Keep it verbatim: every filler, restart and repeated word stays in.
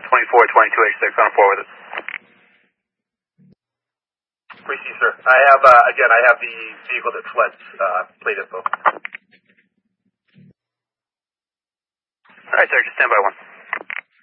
twenty-four twenty-two H six on four with it. Receive, sir. I have, uh, again, I have the vehicle that fled, uh, plate info. Alright, sir, just stand by one.